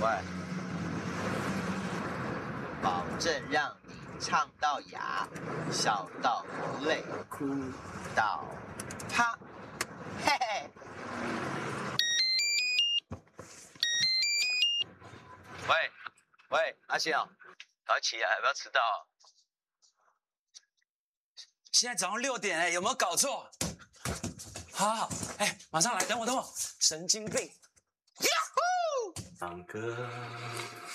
乖，保证让你唱到哑，笑到流泪，哭到啪，嘿嘿。喂，阿信哦，赶快起来，不要迟到。 现在早上6点有没有搞错？好，马上来，等我，神经病！ 唱歌